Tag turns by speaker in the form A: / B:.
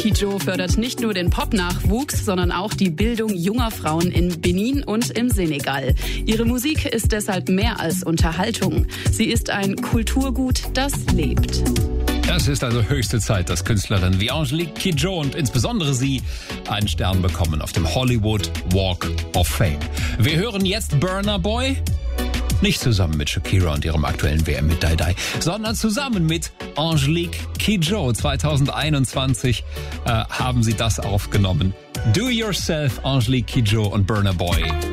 A: Kidjo fördert nicht nur den Pop-Nachwuchs, sondern auch die Bildung junger Frauen in Benin und im Senegal. Ihre Musik ist deshalb mehr als Unterhaltung. Sie ist ein Kulturgut, das lebt.
B: Es ist also höchste Zeit, dass Künstlerinnen wie Angelique Kidjo und insbesondere sie einen Stern bekommen auf dem Hollywood Walk of Fame. Wir hören jetzt Burna Boy. Nicht zusammen mit Shakira und ihrem aktuellen WM mit Dai Dai, sondern zusammen mit Angelique Kidjo. 2021 haben sie das aufgenommen. Do Yourself, Angelique Kidjo und Burna Boy.